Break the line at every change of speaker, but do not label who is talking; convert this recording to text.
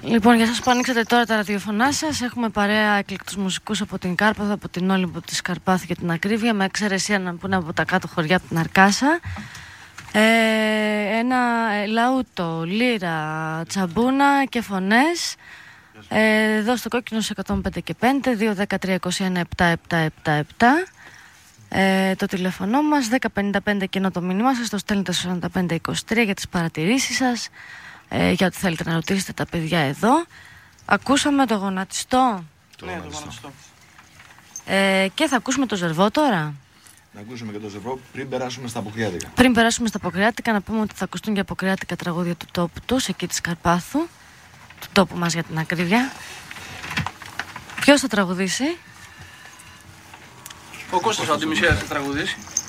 Λοιπόν, για σας που ανοίξατε τώρα τα ραδιοφωνά σας, έχουμε παρέα εκλεκτούς μουσικούς από την Κάρπαθο, από την Όλυμπο της Καρπάθου για την ακρίβεια, με εξαίρεση έναν που είναι από τα κάτω χωριά, από την Αρκάσα. Ένα λαούτο, λύρα, τσαμπούνα και φωνές. Εδώ στο κόκκινο σε 105 και 5, 2-13-21-7-7-7-7. Το τηλέφωνο μας 1055 και ενώ το μήνυμά σας το στέλνετε στο 4523 για τις παρατηρήσεις σας, για ό,τι θέλετε να ρωτήσετε τα παιδιά εδώ. Ακούσαμε το γονατιστό.
Ναι, το γονατιστό.
Και θα ακούσουμε το Ζερβό τώρα.
Να ακούσουμε και το Ζερβό πριν περάσουμε στα Αποκριάτικα.
Πριν περάσουμε στα Αποκριάτικα, να πούμε ότι θα ακουστούν και Αποκριάτικα τραγούδια του τόπου τους, εκεί της Καρπάθου, του τόπου μας για την ακρίβεια. Ποιος θα τραγουδήσει?
Ο Κώστας από τη Μισέα θα τραγουδήσει.